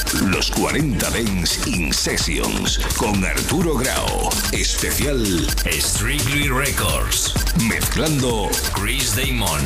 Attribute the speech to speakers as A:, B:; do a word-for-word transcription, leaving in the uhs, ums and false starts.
A: Los cuarenta Dance in Sessions con Arturo Grau. Especial
B: Strictly Records.
A: Mezclando
B: Chris Damon.